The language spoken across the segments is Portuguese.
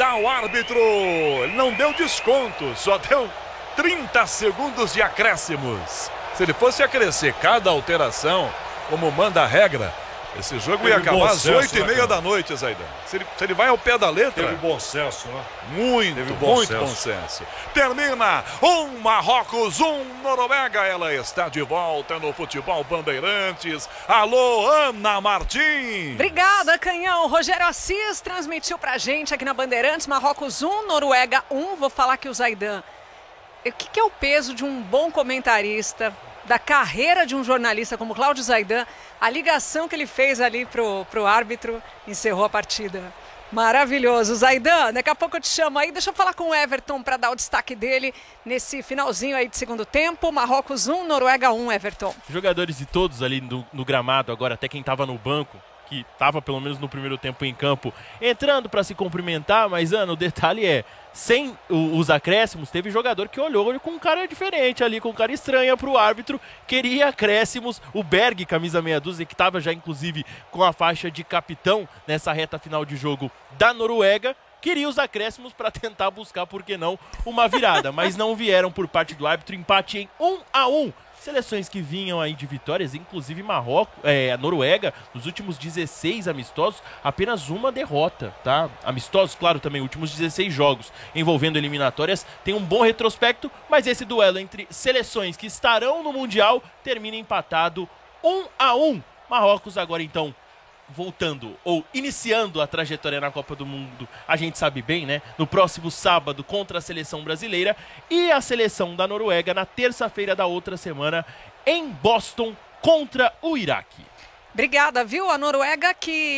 Ah, o árbitro não deu desconto, só deu 30 segundos de acréscimos. Se ele fosse acrescer cada alteração, como manda a regra, esse jogo ia acabar às 8h30 da noite, Zaidan. Se ele vai ao pé da letra... Teve bom senso, né? Muito bom senso. Termina Marrocos, Noruega. Ela está de volta no Futebol Bandeirantes. Alô, Ana Martins. Obrigada, Canhão. Rogério Assis transmitiu pra gente aqui na Bandeirantes. Marrocos 1, Noruega 1. Vou falar que o Zaidan... O que é o peso de um bom comentarista, da carreira de um jornalista como Cláudio Zaidan? A ligação que ele fez ali pro árbitro encerrou a partida. Maravilhoso. Zaidan, daqui a pouco eu te chamo aí. Deixa eu falar com o Everton para dar o destaque dele nesse finalzinho aí de segundo tempo. Marrocos 1, Noruega 1, Everton. Jogadores de todos ali no gramado agora, até quem estava no banco, que estava pelo menos no primeiro tempo em campo, entrando para se cumprimentar, mas o detalhe é, sem os acréscimos, teve jogador que olhou com um cara diferente ali, com um cara estranho pro árbitro, queria acréscimos. O Berg, camisa meia dúzia, que estava já inclusive com a faixa de capitão nessa reta final de jogo da Noruega, queria os acréscimos para tentar buscar, por que não, uma virada, mas não vieram por parte do árbitro. Empate em 1-1. Seleções que vinham aí de vitórias, inclusive a Noruega, nos últimos 16 amistosos, apenas uma derrota, tá? Amistosos, claro, também, últimos 16 jogos envolvendo eliminatórias, tem um bom retrospecto, mas esse duelo entre seleções que estarão no Mundial termina empatado 1-1. Marrocos agora, então, voltando ou iniciando a trajetória na Copa do Mundo, a gente sabe bem, né? No próximo sábado contra a seleção brasileira, e a seleção da Noruega na terça-feira da outra semana em Boston contra o Iraque. Obrigada, viu? A Noruega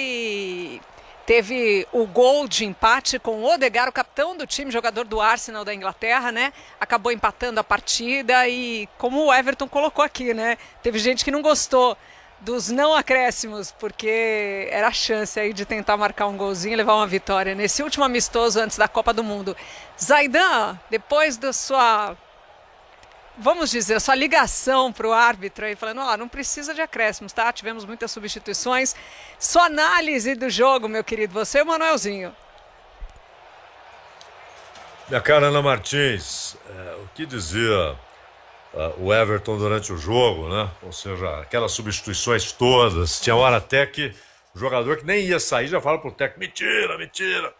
que teve o gol de empate com o Odegaard, o capitão do time, jogador do Arsenal da Inglaterra, né? Acabou empatando a partida e, como o Everton colocou aqui, né? Teve gente que não gostou dos não acréscimos, porque era a chance aí de tentar marcar um golzinho e levar uma vitória nesse último amistoso antes da Copa do Mundo. Zaidan, depois da sua, vamos dizer, sua ligação para o árbitro aí, falando, não precisa de acréscimos, tá? Tivemos muitas substituições. Sua análise do jogo, meu querido, você e o Manuelzinho. Minha cara Ana Martins, o que dizia o Everton durante o jogo, né? Ou seja, aquelas substituições todas. Tinha hora até que o jogador que nem ia sair já fala pro técnico, mentira.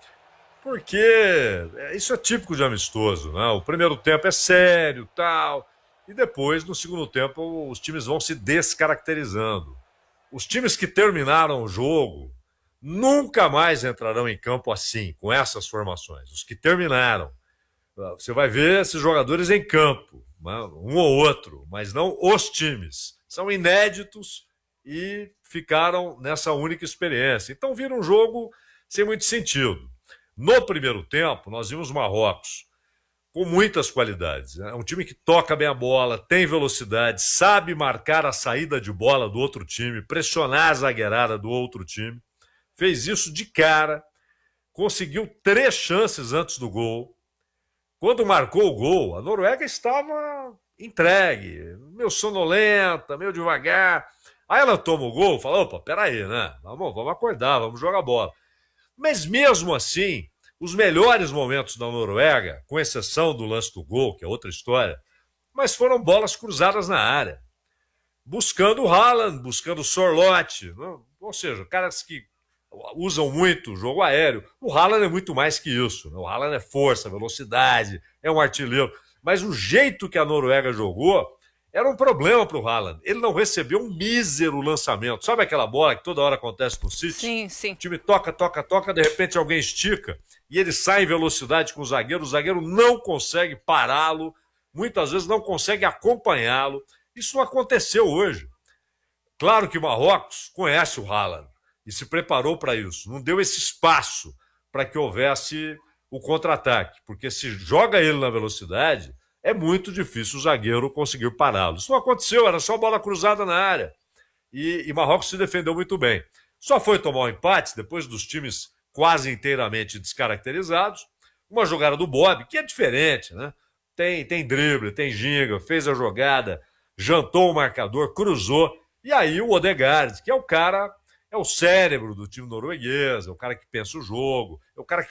Porque isso é típico de amistoso, né? O primeiro tempo é sério, tal, e depois, no segundo tempo, os times vão se descaracterizando. Os times que terminaram o jogo nunca mais entrarão em campo assim, com essas formações. Os que terminaram. Você vai ver esses jogadores em campo, um ou outro, mas não os times. São inéditos e ficaram nessa única experiência. Então vira um jogo sem muito sentido. No primeiro tempo, nós vimos Marrocos com muitas qualidades. É um time que toca bem a bola, tem velocidade, sabe marcar a saída de bola do outro time, pressionar a zagueirada do outro time. Fez isso de cara, conseguiu 3 chances antes do gol. Quando marcou o gol, a Noruega estava entregue, meio sonolenta, meio devagar. Aí ela toma o gol e fala, opa, peraí, né? Vamos acordar, vamos jogar bola. Mas mesmo assim, os melhores momentos da Noruega, com exceção do lance do gol, que é outra história, mas foram bolas cruzadas na área. Buscando o Haaland, buscando o Sorloth, ou seja, caras que usam muito o jogo aéreo. O Haaland é muito mais que isso, né? O Haaland é força, velocidade, é um artilheiro. Mas o jeito que a Noruega jogou era um problema para o Haaland. Ele não recebeu um mísero lançamento. Sabe aquela bola que toda hora acontece no City? Sim. O time toca, de repente alguém estica e ele sai em velocidade com o zagueiro não consegue pará-lo, muitas vezes não consegue acompanhá-lo. Isso não aconteceu hoje. Claro que o Marrocos conhece o Haaland e se preparou para isso. Não deu esse espaço para que houvesse o contra-ataque, porque se joga ele na velocidade, é muito difícil o zagueiro conseguir pará-lo. Isso não aconteceu, era só bola cruzada na área. E Marrocos se defendeu muito bem. Só foi tomar um empate depois dos times quase inteiramente descaracterizados. Uma jogada do Bob, que é diferente, né? Tem drible, tem ginga, fez a jogada, jantou o marcador, cruzou. E aí o Odegaard, que é o cara... É o cérebro do time norueguês, é o cara que pensa o jogo, é o cara que